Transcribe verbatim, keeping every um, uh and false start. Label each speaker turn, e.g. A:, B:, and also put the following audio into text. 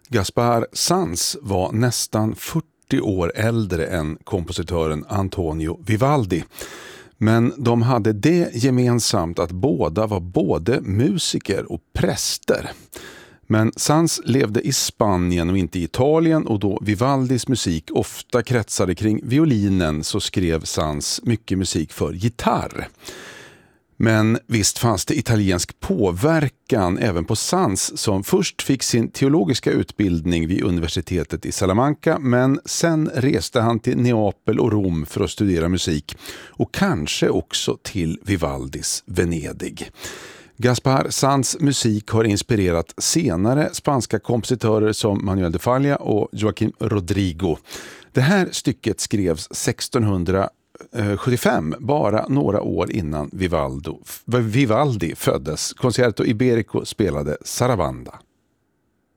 A: Gaspar Sanz var nästan fyrtio år äldre än kompositören Antonio Vivaldi. Men de hade det gemensamt att båda var både musiker och präster. Men Sanz levde i Spanien och inte i Italien, och då Vivaldis musik ofta kretsade kring violinen så skrev Sanz mycket musik för gitarr. Men visst fanns det italiensk påverkan även på Sanz, som först fick sin teologiska utbildning vid universitetet i Salamanca, men sen reste han till Neapel och Rom för att studera musik, och kanske också till Vivaldis Venedig. Gaspar Sanz musik har inspirerat senare spanska kompositörer som Manuel de Falla och Joaquim Rodrigo. Det här stycket skrevs sextonhundrasjuttiofem, bara några år innan Vivaldo, Vivaldi föddes. Concerto Iberico spelade Sarabanda.